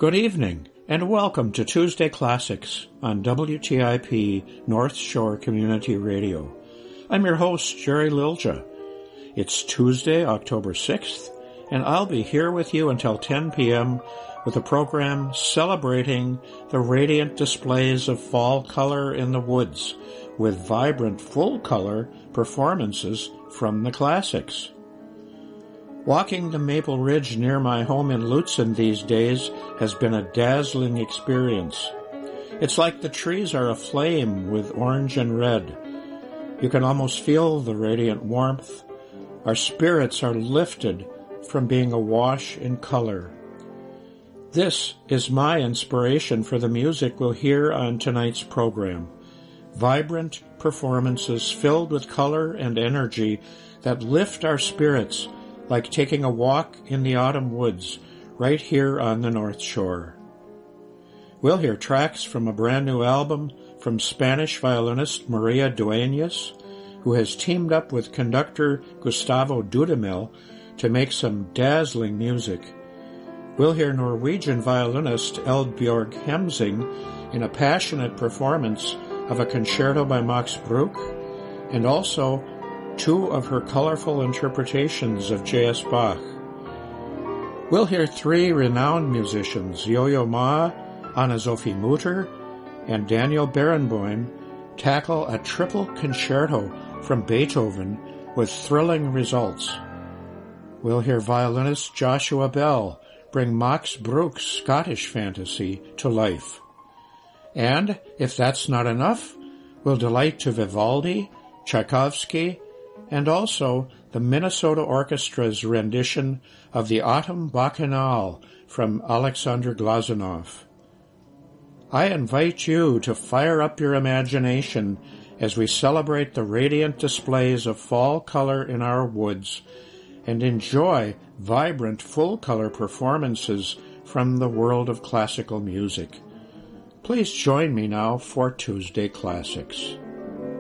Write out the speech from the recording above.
Good evening, and welcome to Tuesday Classics on WTIP North Shore Community Radio. I'm your host, Jerry Lilja. It's Tuesday, October 6th, and I'll be here with you until 10 p.m. with a program celebrating the radiant displays of fall color in the woods with vibrant full-color performances from the classics. Walking the Maple Ridge near my home in Lutsen these days has been a dazzling experience. It's like the trees are aflame with orange and red. You can almost feel the radiant warmth. Our spirits are lifted from being awash in color. This is my inspiration for the music we'll hear on tonight's program. Vibrant performances filled with color and energy that lift our spirits like taking a walk in the autumn woods right here on the North Shore. We'll hear tracks from a brand new album from Spanish violinist Maria Dueñas, who has teamed up with conductor Gustavo Dudamel to make some dazzling music. We'll hear Norwegian violinist Eldbjørg Hemsing in a passionate performance of a concerto by Max Bruch, and also two of her colorful interpretations of J.S. Bach. We'll hear three renowned musicians, Yo-Yo Ma, Anna-Sophie Mutter, and Daniel Barenboim, tackle a triple concerto from Beethoven with thrilling results. We'll hear violinist Joshua Bell bring Max Bruch's Scottish fantasy to life. And, if that's not enough, we'll delight to Vivaldi, Tchaikovsky, and also the Minnesota Orchestra's rendition of the Autumn Bacchanal from Alexander Glazunov. I invite you to fire up your imagination as we celebrate the radiant displays of fall color in our woods and enjoy vibrant full-color performances from the world of classical music. Please join me now for Tuesday Classics.